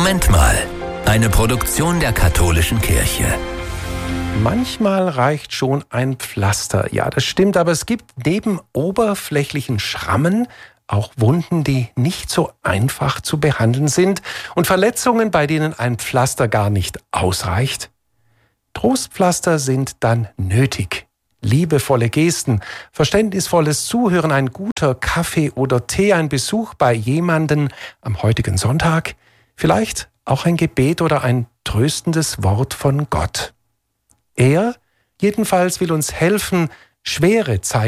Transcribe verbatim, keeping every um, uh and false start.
Moment mal, eine Produktion der katholischen Kirche. Manchmal reicht schon ein Pflaster. Ja, das stimmt, aber es gibt neben oberflächlichen Schrammen auch Wunden, die nicht so einfach zu behandeln sind und Verletzungen, bei denen ein Pflaster gar nicht ausreicht. Trostpflaster sind dann nötig. Liebevolle Gesten, verständnisvolles Zuhören, ein guter Kaffee oder Tee, ein Besuch bei jemandem am heutigen Sonntag, vielleicht auch ein Gebet oder ein tröstendes Wort von Gott. Er jedenfalls will uns helfen, schwere Zeiten